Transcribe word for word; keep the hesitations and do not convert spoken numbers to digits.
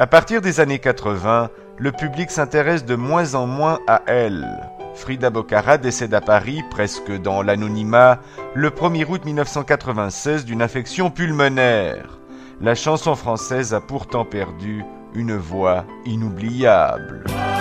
À partir des années quatre-vingts, le public s'intéresse de moins en moins à elle. Frida Bocara décède à Paris, presque dans l'anonymat, le premier août mille neuf cent quatre-vingt-seize d'une infection pulmonaire. La chanson française a pourtant perdu une voix inoubliable.